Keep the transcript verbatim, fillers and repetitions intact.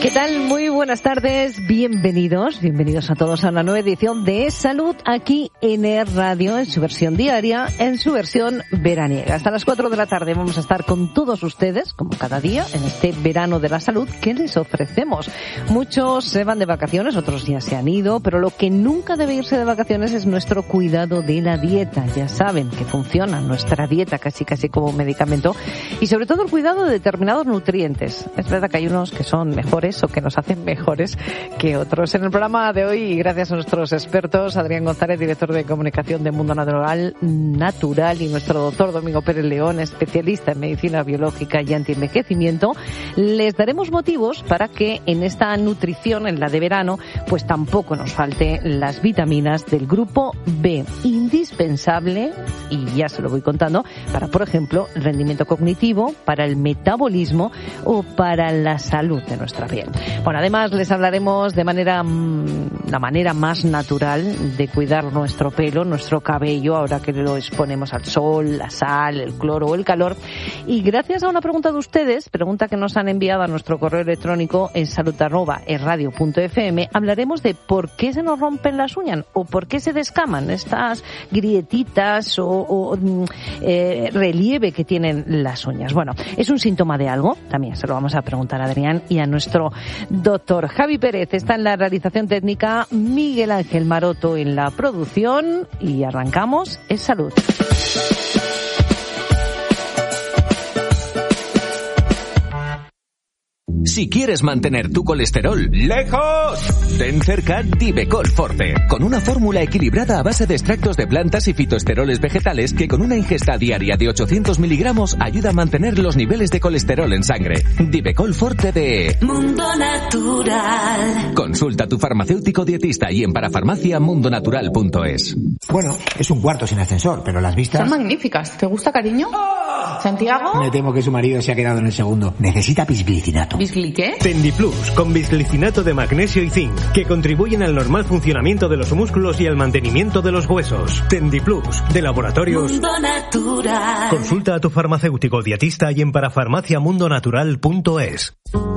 ¿Qué tal? Muy buenas tardes, bienvenidos, bienvenidos a todos a una nueva edición de Salud aquí en E Radio, en su versión diaria, en su versión veraniega. Hasta las cuatro de la tarde vamos a estar con todos ustedes, como cada día, en este verano de la salud que les ofrecemos. Muchos se van de vacaciones, otros ya se han ido, pero lo que nunca debe irse de vacaciones es nuestro cuidado de la dieta. Ya saben que funciona nuestra dieta casi casi como un medicamento, y sobre todo el cuidado de determinados nutrientes. Es verdad que hay unos que son mejores o que nos hacen mejores que otros. En el programa de hoy, gracias a nuestros expertos, Adrián González, director de comunicación de Mundo Natural, Natural, y nuestro doctor Domingo Pérez León, especialista en medicina biológica y antienvejecimiento, les daremos motivos para que en esta nutrición, en la de verano, pues tampoco nos falte las vitaminas del grupo B, indispensable, y ya se lo voy contando, para, por ejemplo, el rendimiento cognitivo, para el metabolismo o para la salud de nuestra piel. Bueno, además les hablaremos de manera, la manera más natural de cuidar nuestro pelo, nuestro cabello, ahora que lo exponemos al sol, la sal, el cloro o el calor. Y gracias a una pregunta de ustedes, pregunta que nos han enviado a nuestro correo electrónico en salud arroba erradio punto f m, hablaremos de por qué se nos rompen las uñas o por qué se descaman estas grietitas o, o eh, relieve que tienen las uñas. Bueno, ¿es un síntoma de algo? También se lo vamos a preguntar a Adrián y a nuestro doctor Javi Pérez. Está en la realización técnica, Miguel Ángel Maroto en la producción, y arrancamos. Es Salud. Si quieres mantener tu colesterol lejos, ten cerca Divecol Forte, con una fórmula equilibrada a base de extractos de plantas y fitoesteroles vegetales que con una ingesta diaria de ochocientos miligramos ayuda a mantener los niveles de colesterol en sangre. Divecol Forte de Mundo Natural. Consulta a tu farmacéutico dietista y en parafarmacia mundo natural punto es. Bueno, es un cuarto sin ascensor, pero las vistas... Son magníficas. ¿Te gusta, cariño? ¡Oh! ¿Santiago? Me temo que su marido se ha quedado en el segundo. Necesita bisglicinato. ¿Bisgli qué? Tendiplus, con bisglicinato de magnesio y zinc, que contribuyen al normal funcionamiento de los músculos y al mantenimiento de los huesos. Tendiplus, de Laboratorios Mundo Natural. Consulta a tu farmacéutico dietista y en parafarmacia mundo natural punto es.